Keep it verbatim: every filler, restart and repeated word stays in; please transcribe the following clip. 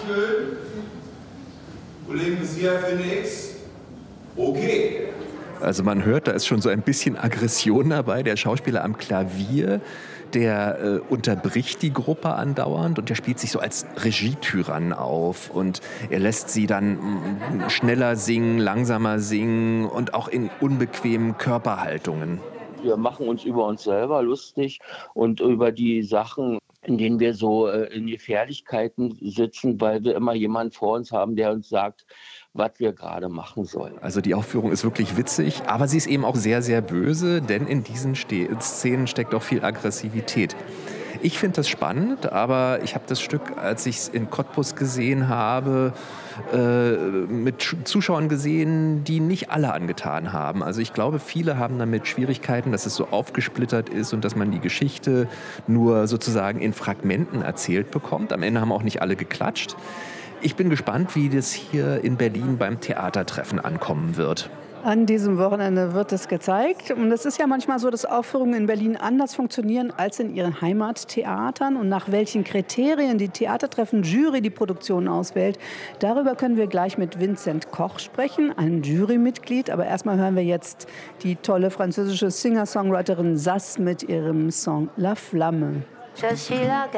schön. Kollegen, Sie, Herr Phoenix? Okay. Also man hört, da ist schon so ein bisschen Aggression dabei. Der Schauspieler am Klavier, der äh, unterbricht die Gruppe andauernd und der spielt sich so als Regietyrann auf. Und er lässt sie dann mm, schneller singen, langsamer singen und auch in unbequemen Körperhaltungen. Wir machen uns über uns selber lustig und über die Sachen, in denen wir so äh, in Gefährlichkeiten sitzen, weil wir immer jemanden vor uns haben, der uns sagt, was wir gerade machen sollen. Also die Aufführung ist wirklich witzig, aber sie ist eben auch sehr, sehr böse, denn in diesen Ste- Szenen steckt auch viel Aggressivität. Ich finde das spannend, aber ich habe das Stück, als ich es in Cottbus gesehen habe, äh, mit Zuschauern gesehen, die nicht alle angetan haben. Also ich glaube, viele haben damit Schwierigkeiten, dass es so aufgesplittert ist und dass man die Geschichte nur sozusagen in Fragmenten erzählt bekommt. Am Ende haben auch nicht alle geklatscht. Ich bin gespannt, wie das hier in Berlin beim Theatertreffen ankommen wird. An diesem Wochenende wird es gezeigt. Und es ist ja manchmal so, dass Aufführungen in Berlin anders funktionieren als in ihren Heimattheatern. Und nach welchen Kriterien die Theatertreffen-Jury die Produktion auswählt, darüber können wir gleich mit Vincent Koch sprechen, einem Jurymitglied. Aber erstmal hören wir jetzt die tolle französische Singer-Songwriterin Sass mit ihrem Song La Flamme. Je suis la